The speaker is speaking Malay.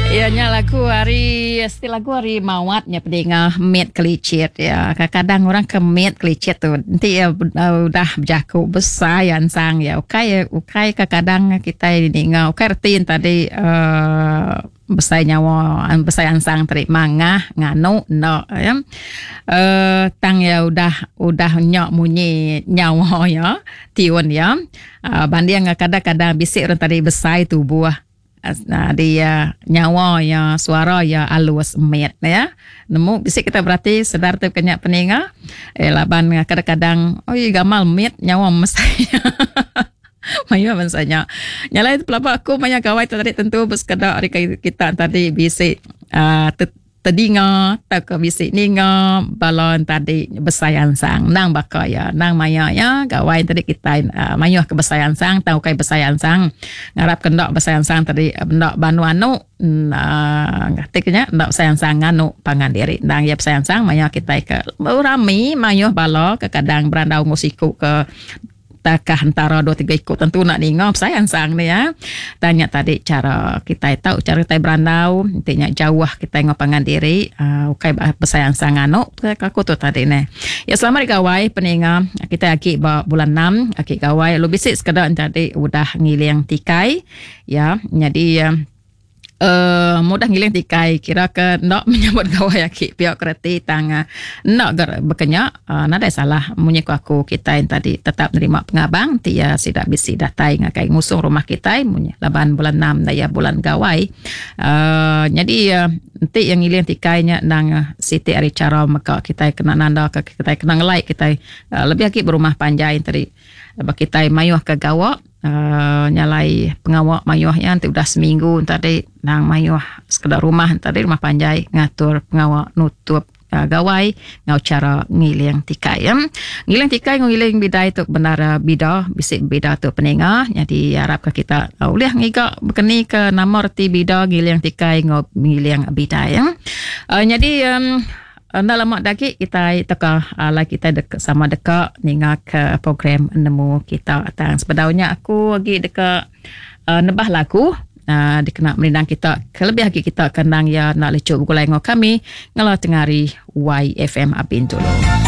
Ianya lagu hari mawatnya pendengar met kelicit ya. Kadang-kadang orang ke met kelicit tu nanti ya udah berjaku besar yang sang ya. Ukai kadang-kadang kita dengar ukai retin tadi besar nyawa besar yang sang terik mangah nganu no ya. Tang ya udah nyok munyi nyawa ya tiun ya. Banding kadang-kadang bisik orang tadi besar tu buah. Dia nyawa ya suara ya alus met ya nemu bisik kita berarti sedar tu kenyak peninga laban kadang-kadang gamal met nyawa mesanya maya mesanya nyala itu pelapa aku banyak kawai tadi tentu bersekadar kita tadi bisik tedinga tak bisik ninga balon tadi besayan sang nang bakaya nang maya ya gawai tadi kita mayuh ke besayan sang tahu kai besayan sang ngarap kendok besayan sang tadi bendak banu anu ngatiknya ndak besayan sang anu pangan diri nang ya besayan sang mayuh kita ke rami mayuh balo ke kadang berandau musiku ke takah antara 2-3 ikut tentu nak ningop sayang sang ni ya. Tanya tadi cara kita tahu cara kita berandau, intinya jauh kita ngopangan diri, ukai bersayang sang anu aku tu tadi ni. Ya selamat gawai peninga kita aki bulan 6 aki gawai lu bisik sekadar tadi udah ngiling tikai ya. Jadi mudah ngiling tikai kira ke nak menyambut gawai aki pihak kereti tang nak berkenya nada salah munyi aku kita yang tadi tetap nerima pengabang tia sidak bisi datai ngakai ngusung rumah kita munyi laban bulan 6 daya bulan gawai jadi nanti yang ngiling tikainya nang siti ari cara maka kita kena nanda kita kena ngelai kita lebih aki berumah panjai tadi kita mayuh ke gawak nyalai pengawak mayuh yang nanti udah seminggu tadi nang mayuh sekedar rumah tadi rumah panjai ngatur pengawak nutup gawai ngau cara ngiling tikai ngiling tikai ngiling bidai tu benar bida bisik bida tu peningah jadi harap ke kita boleh ngigak berkeni ke nomor ti bida ngiling tikai ngau ngiling bidai jadi nak lama lagi kita teka ala kita sama dekat ninga ke program nemu kita tang sebenarnya aku lagi dekat nebah lagu dikena melindang kita kelebih lagi kita kenang ya nak lecuk buku lain kami ngala tengari YFM Abin dulu.